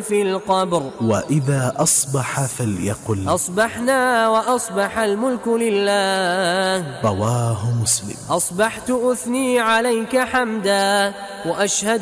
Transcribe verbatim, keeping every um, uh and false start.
في القبر. وإذا أصبح فليقل أصبحنا وأصبح الملك لله. رواه مسلم. أصبحت أثني عليك حمدا وأشهد